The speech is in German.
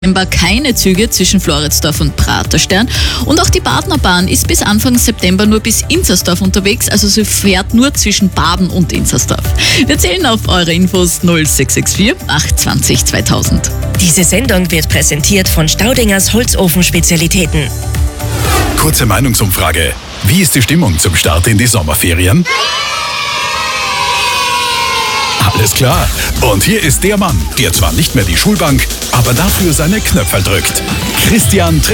Keine Züge zwischen Floridsdorf und Praterstern. Und auch die Badnerbahn ist bis Anfang September nur bis Inzersdorf unterwegs, also sie fährt nur zwischen Baden und Inzersdorf. Wir zählen auf eure Infos 0664 820 2000. Diese Sendung wird präsentiert von Staudingers Holzofen-Spezialitäten. Kurze Meinungsumfrage. Wie ist die Stimmung zum Start in die Sommerferien? Alles klar. Und hier ist der Mann, der zwar nicht mehr die Schulbank, aber dafür seine Knöpfe drückt. Christian